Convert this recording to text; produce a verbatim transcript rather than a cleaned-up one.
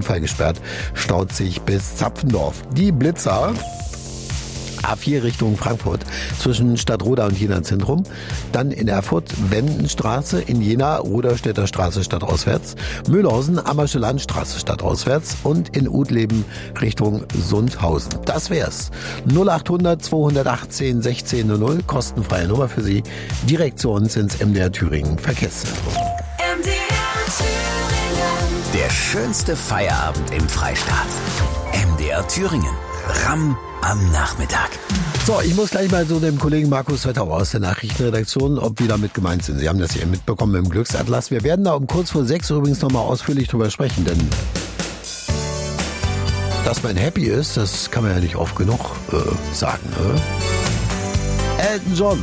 Unfall gesperrt, staut sich bis Zapfendorf. Die Blitzer A vier Richtung Frankfurt zwischen Stadtroda und Jena Zentrum. Dann in Erfurt Wendenstraße, in Jena Ruderstädter Straße stadtauswärts. Mühlhausen Ammersche Landstraße stadtauswärts und in Utleben Richtung Sundhausen. Das wär's. null achthundert zweihundertachtzehn sechzehn null null, kostenfreie Nummer für Sie. Direkt zu uns ins M D R Thüringen Verkehrszentrum. M D R Thüringen. Der schönste Feierabend im Freistaat. M D R Thüringen. Ramm am Nachmittag. So, ich muss gleich mal so dem Kollegen Markus Wettauer aus der Nachrichtenredaktion, ob wir damit gemeint sind. Sie haben das hier mitbekommen im Glücksatlas. Wir werden da um kurz vor sechs übrigens nochmal ausführlich drüber sprechen, denn dass man happy ist, das kann man ja nicht oft genug äh, sagen. Ne? Elton John.